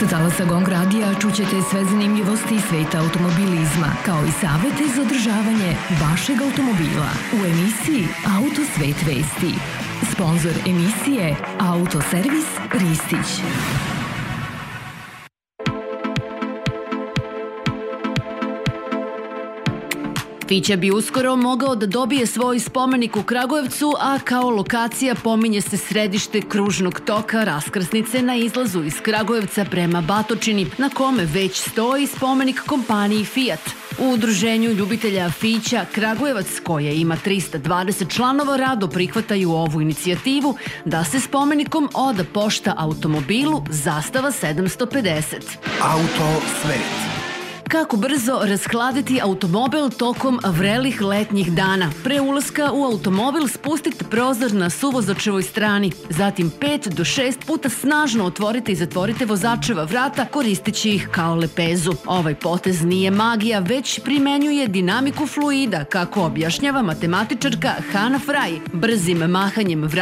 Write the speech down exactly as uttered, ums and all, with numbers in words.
Sa talasa Gong radija čućete sve zanimljivosti iz sveta automobilizma, kao i savete za održavanje vašeg automobila u emisiji Auto svet vesti. Sponzor emisije Autoservis Ristić. Fića bi uskoro mogao da dobije svoj spomenik u Kragujevcu, a kao lokacija pominje se središte kružnog toka raskrsnice na izlazu iz Kragujevca prema Batočini, na kome već stoji spomenik kompaniji Fiat. U udruženju ljubitelja Fića Kragujevac, koje ima trista dvadeset članova, rado prihvataju ovu inicijativu da se spomenikom oda pošta automobilu Zastava sedamsto pedeset. Auto svet. Kako brzo raskladiti automobil tokom vrelih letnjih dana? Pre ulaska u automobil spustite prozor na suvozačevoj strani, zatim pet do šest puta snažno otvorite i zatvorite vozačeva vrata koristeći ih kao lepezu. Ovaj potez nije magija, već primenjuje dinamiku fluida, kako objašnjava matematičarka Hana Fraj. Brzim mahanjem vrata